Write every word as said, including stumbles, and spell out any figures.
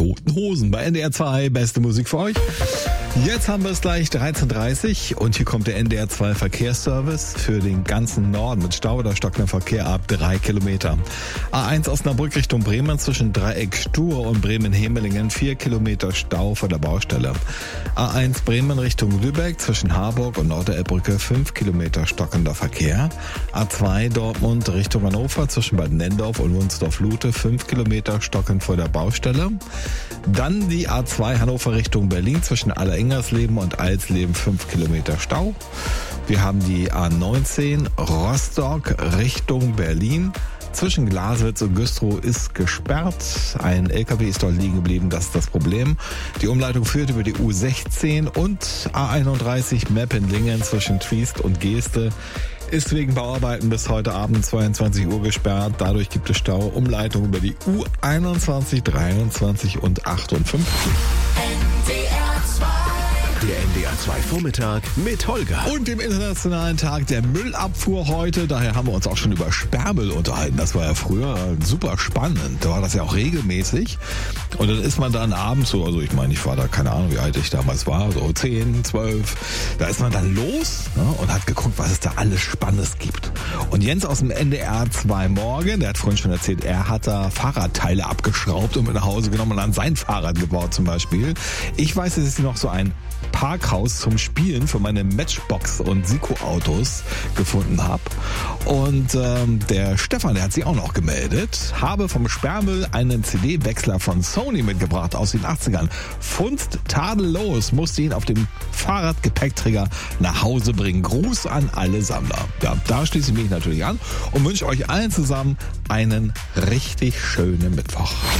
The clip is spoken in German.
Toten Hosen bei N D R zwei. Beste Musik für euch. Jetzt haben wir es gleich dreizehn Uhr dreißig und hier kommt der N D R zwei Verkehrsservice für den ganzen Norden mit Stau oder stockendem Verkehr ab drei Kilometer. A eins Osnabrück Richtung Bremen zwischen Dreieck Sture und Bremen-Hemelingen vier Kilometer Stau vor der Baustelle. A eins Bremen Richtung Lübeck zwischen Harburg und Nord-Elbbrücke fünf Kilometer stockender Verkehr. A zwei Dortmund Richtung Hannover zwischen Bad Nendorf und Wunsdorf-Lute fünf Kilometer stockend vor der Baustelle. Dann die A zwei Hannover Richtung Berlin zwischen Allerengersleben und Alsleben fünf Kilometer Stau. Wir haben die A neunzehn Rostock Richtung Berlin. Zwischen Glaswitz und Güstrow ist gesperrt. Ein L K W ist dort liegen geblieben, das ist das Problem. Die Umleitung führt über die U sechzehn und A einunddreißig Meppen-Lingen zwischen Triest und Geeste. Ist wegen Bauarbeiten bis heute Abend zweiundzwanzig Uhr gesperrt. Dadurch gibt es Stau. Umleitung über die U einundzwanzig, dreiundzwanzig und achtundfünfzig. Der N D R zwei Vormittag mit Holger. Und dem internationalen Tag der Müllabfuhr heute. Daher haben wir uns auch schon über Sperrmüll unterhalten. Das war ja früher super spannend. Da war das ja auch regelmäßig. Und dann ist man dann abends so, also ich meine, ich war da, keine Ahnung, wie alt ich damals war, so zehn, zwölf. Da ist man dann los, ne, und hat geguckt, was es da alles Spannendes gibt. Und Jens aus dem N D R zwei Morgen, der hat vorhin schon erzählt, er hat da Fahrradteile abgeschraubt und mit nach Hause genommen und an sein Fahrrad gebaut zum Beispiel. Ich weiß, es ist noch so ein Parkhaus zum Spielen für meine Matchbox und Siko-Autos gefunden habe. Und ähm, der Stefan, der hat sich auch noch gemeldet, habe vom Sperrmüll einen C D-Wechsler von Sony mitgebracht aus den achtzigern. Funst tadellos, musste ihn auf dem Fahrradgepäckträger nach Hause bringen. Gruß an alle Sammler. Ja, da schließe ich mich natürlich an und wünsche euch allen zusammen einen richtig schönen Mittwoch.